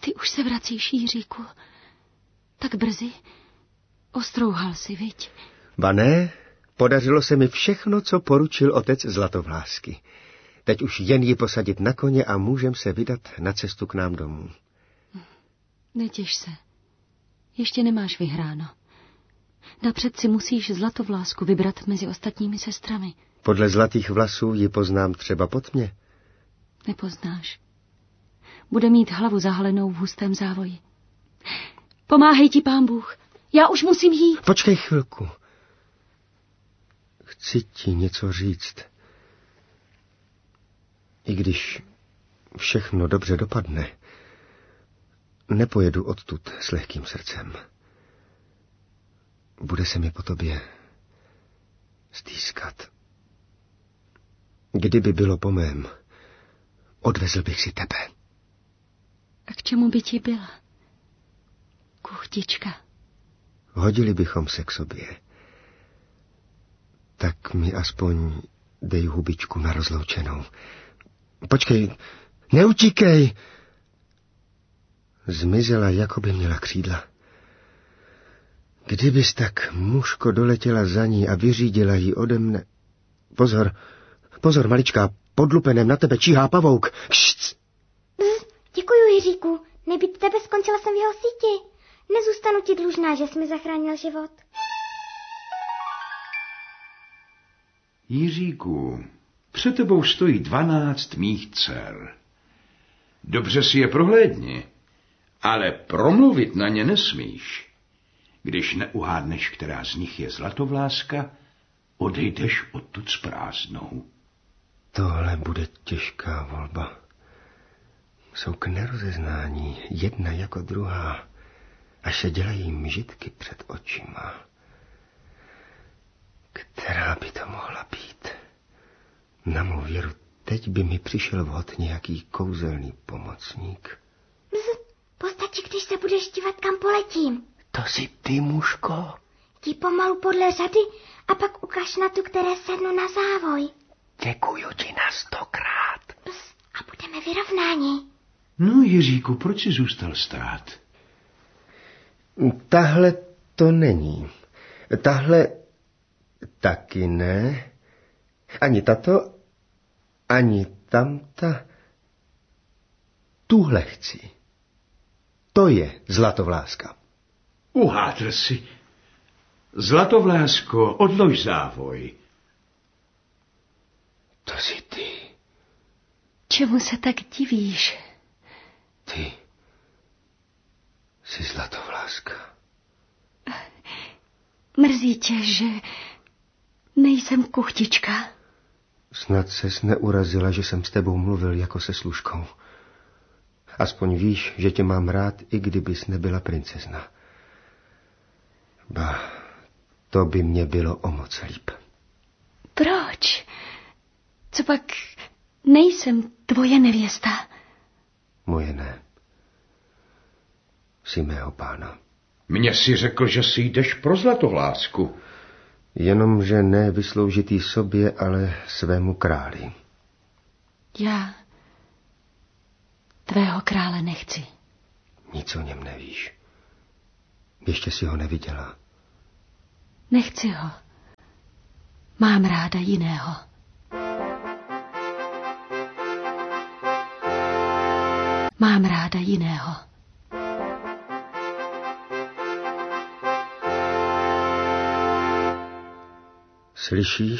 Ty už se vracíš, Jiříku. Tak brzy. Ostrouhal si, viď? Ba ne, podařilo se mi všechno, co poručil otec Zlatovlásky. Teď už jen ji posadit na koně a můžem se vydat na cestu k nám domů. Netěš se. Ještě nemáš vyhráno. Napřed si musíš Zlatovlásku vybrat mezi ostatními sestrami. Podle zlatých vlasů ji poznám třeba po tmě. Nepoznáš. Bude mít hlavu zahalenou v hustém závoji. Pomáhej ti, Pán Bůh. Já už musím jít. Počkej chvilku. Chci ti něco říct. I když všechno dobře dopadne, nepojedu odtud s lehkým srdcem. Bude se mi po tobě stýskat. Kdyby bylo po mém, odvezl bych si tebe. A k čemu by ti byla? Kuchtička. Hodili bychom se k sobě. Tak mi aspoň dej hubičku na rozloučenou. Počkej, neutíkej! Zmizela, jako by měla křídla. Kdybys tak mužko doletěla za ní a vyřídila ji ode mne... Pozor, pozor, maličká, pod lupenem na tebe číhá pavouk. Kšc! Děkuju, Jiříku. Nebýt tebe, skončila jsem v jeho síti. Nezůstanu ti dlužná, že jsi mi zachránil život. Jiříku, před tebou stojí 12 mých dcer. Dobře si je prohlédni, ale promluvit na ně nesmíš. Když neuhádneš, která z nich je Zlatovláska, odejdeš odtud s prázdnou. Tohle bude těžká volba. Jsou k nerozeznání, jedna jako druhá, až se dělají mžitky před očima. Která by to mohla být? Na mou věru, teď by mi přišel vhod nějaký kouzelný pomocník. Postačí, když se budeš dívat, kam poletím. To jsi ty, mužko? Jdi pomalu podle řady a pak ukaž na tu, které sednu na závoj. Děkuju ti na 100krát. A budeme vyrovnáni. No, Jiříku, proč jsi zůstal stát? Tahle to není. Tahle taky ne. Ani tato, ani tamta. Tuhle chci. To je Zlatovláska. Uhádl si. Zlatovlásko, odlož závoj. To jsi ty. Čemu se tak divíš? Ty jsi Zlatovláska. Mrzí tě, že nejsem kuchtička. Snad ses neurazila, že jsem s tebou mluvil jako se služkou. Aspoň víš, že tě mám rád, i kdybys nebyla princezna. Ba, to by mě bylo o moc líp. Proč? Co pak nejsem tvoje nevěsta? Moje ne. Jsi mého pána. Mně si řekl, že si jdeš pro Zlatovlásku. Jenomže ne vysloužitý sobě, ale svému králi. Já tvého krále nechci. Nic o něm nevíš. Ještě si ho neviděla. Nechci ho. Mám ráda jiného. Mám ráda jiného. Slyšíš?